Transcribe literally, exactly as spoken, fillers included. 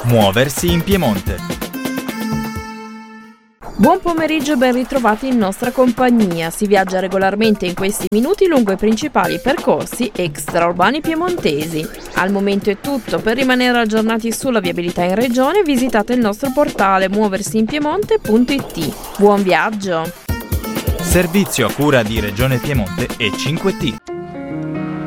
Muoversi in Piemonte. Buon pomeriggio e ben ritrovati in nostra compagnia. Si viaggia regolarmente in questi minuti lungo i principali percorsi extraurbani piemontesi. Al momento è tutto. Per rimanere aggiornati sulla viabilità in regione visitate il nostro portale muoversiinpiemonte punto it. Buon viaggio! Servizio a cura di Regione Piemonte e cinque T.